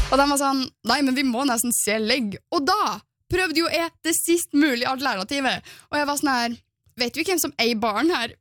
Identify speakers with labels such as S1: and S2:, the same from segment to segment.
S1: Og de var sånn, nei, men vi må nesten se legg. Og da prøvde jo jeg det sist mulige alternativet. Og jeg var sånn her, vet vi hvem som eier baren her?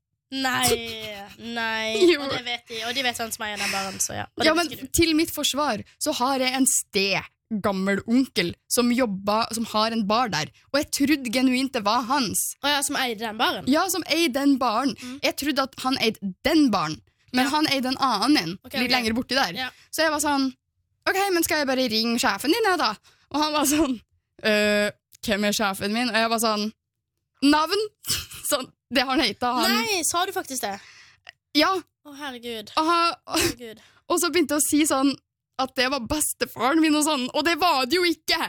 S2: Nei,
S1: Jo.
S2: og det vet de. Og de vet hvem som eier den baren, så ja. Og
S1: Ja,
S2: det
S1: men
S2: husker du.
S1: til mitt forsvar så har jeg en gammel onkel som har en bar der. Og jeg trodde genuint det var hans.
S2: Å ja, som eide den baren?
S1: Ja, som eide den baren. Jeg trodde at han eide den baren, men han eide en annen en, litt lenger borti der.
S2: Ja.
S1: Så jeg var sånn, ok, men skal jeg bare ringe sjefen din, da? Og han var sånn, hvem er sjefen min? Og jeg var sånn, navn? Sånn, det har han heita.
S2: Nei, sa du faktisk det?
S1: Ja.
S2: Å, herregud.
S1: Og, og så begynte jeg å si sånn, at det var bestefaren min og sånn, og det var det jo ikke.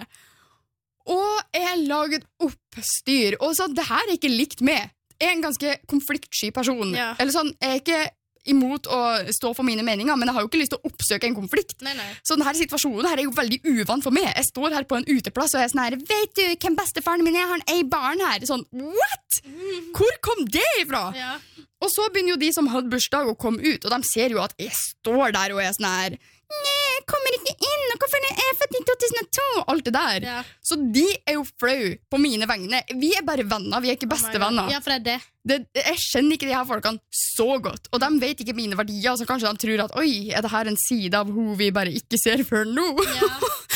S1: Og jeg laget oppstyr, og så det her er ikke likt med. Jeg er en ganske konfliktsky person.
S2: Ja.
S1: Eller sånn, jeg er ikke imot å stå for mine meninger, men jeg har jo ikke lyst til å oppsøke en konflikt.
S2: Nei.
S1: Så denne situasjonen her er jo veldig uvant for meg. Jeg står her på en uteplass, og jeg er sånn her, vet du hvem bestefaren min er? Han er i baren her. Sånn, what? Hvor kom det ifra?
S2: Ja.
S1: Og så begynner jo de som hadde bursdag å komme ut, og de ser jo at jeg står der og er sånn her, nei, jeg kommer ikke inn, og hvorfor er jeg født i 2002? Alt det der.
S2: Ja.
S1: Så de er jo flau på mine vegne. Vi er bare venner, vi er ikke bestevenner.
S2: Ja, for det er det.
S1: Jeg kjenner ikke de her folkene så godt, og de vet ikke mine verdier, så kanskje de tror at, oi, er det her en side av hun vi bare ikke ser før nå?
S2: Ja.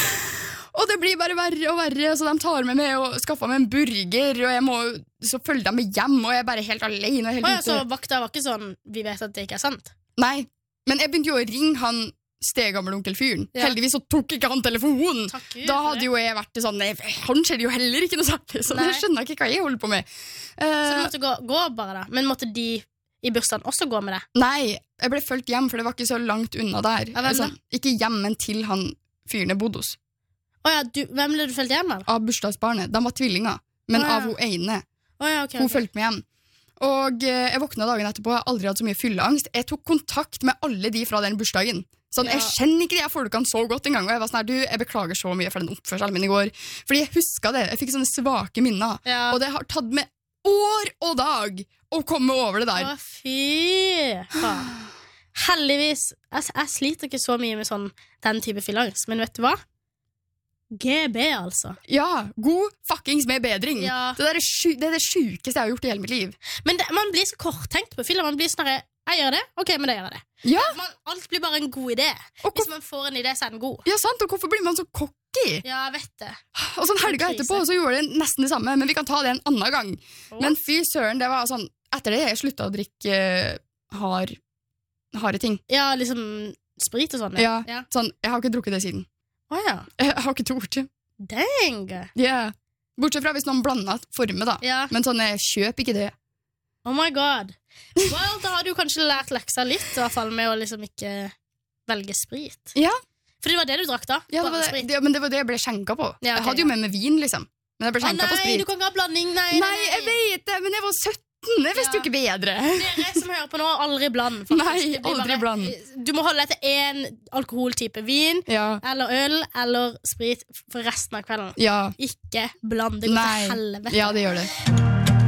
S1: Og det blir bare verre og verre, så de tar med meg og skaffer meg en burger, og så følger de meg hjem, og jeg er bare helt alene. Og helt
S2: Å ja, så
S1: ute.
S2: vakta var ikke sånn, vi vet at det ikke er sant.
S1: Nei, men jeg begynte jo å ringe han stegammel onkel-fyren.
S2: Ja.
S1: Heldigvis så tok ikke han telefonen.
S2: Takk Gud
S1: Da
S2: for
S1: hadde
S2: det.
S1: jo jeg vært sånn, nei, han skjedde jo heller ikke noe særlig, så
S2: Nei.
S1: jeg skjønner ikke hva jeg holder på med.
S2: Så du måtte gå bare da. Men måtte de i bursdagen også gå med det?
S1: Nei, jeg ble følt hjem, for det var ikke så langt unna der.
S2: Ja, hvem da?
S1: Ikke hjem, men til han fyren jeg bodde hos.
S2: Åja, hvem ble du følt hjem av?
S1: Av bursdagsbarnet. De var tvillinger, men
S2: Å, ja.
S1: av hun ene.
S2: Åja, ok.
S1: Hun fulgte meg hjem. Og jeg våkna dagen etterpå, jeg har aldri hatt så mye fylleangst. Jeg tok kontakt med alle de fra den bursdagen. Sånn,
S2: Ja.
S1: Jeg kjenner ikke de her folkene så godt en gang, og jeg var sånn her, du, jeg beklager så mye for den oppførselen min i går. Fordi jeg husket det, jeg fikk sånne svake minner.
S2: Ja.
S1: Og det har tatt meg år og dag å komme over det der.
S2: Å, fy faen. Heldigvis, jeg sliter ikke så mye med sånn, den type fylleangst, men vet du hva? GB, altså.
S1: Ja, god fuckings med bedring.
S2: Ja.
S1: Det er det sjukeste jeg har gjort i hele mitt liv.
S2: Men man blir så korttenkt på fylla. Man blir sånn her, jeg gjør det, ok, men det gjør jeg det.
S1: Ja,
S2: Alt blir bare en god idé.
S1: og,
S2: Hvis man får en idé, så er den god.
S1: ja, sant, og hvorfor blir man så cocky?
S2: Ja, jeg vet det.
S1: Og sånn helga
S2: Krise.
S1: etterpå så gjorde det nesten det samme, men vi kan ta det en annen gang.
S2: Å.
S1: Men fy søren, det var sånn, etter det jeg sluttet å drikke harde ting.
S2: Ja, liksom sprit og sånn.
S1: Ja.
S2: Ja.
S1: Sånn, jeg har ikke drukket det siden.
S2: Åja,
S1: Jeg har ikke tort.
S2: dang.
S1: Yeah. Bortsett fra hvis noen blander former da.
S2: Ja,
S1: Men sånn, jeg kjøper ikke det.
S2: oh my god. Well, da har du kanskje lært leksa litt, i hvert fall med å liksom ikke velge sprit.
S1: Ja,
S2: For det var det du drakk da?
S1: ja det
S2: Bare
S1: var
S2: sprit.
S1: det, men det var det jeg ble skjenket på.
S2: Ja, ok,
S1: Jeg hadde jo med meg vin, liksom. Men jeg ble
S2: Å
S1: skjenket på
S2: nei,
S1: sprit.
S2: du kan ikke ha blanding. Nei,
S1: Nei, jeg vet det, men jeg var 17. Jeg visste
S2: Ja.
S1: jo ikke bedre.
S2: Dere som hører på nå, aldri bland. faktisk.
S1: Nei,
S2: Det blir
S1: aldri bland.
S2: Du må holde deg til én alkoholtype. Vin
S1: Ja,
S2: eller øl eller sprit for resten av kvelden.
S1: ja.
S2: Ikke bland. Det går
S1: Nei.
S2: til helvete.
S1: Ja, det gjør det.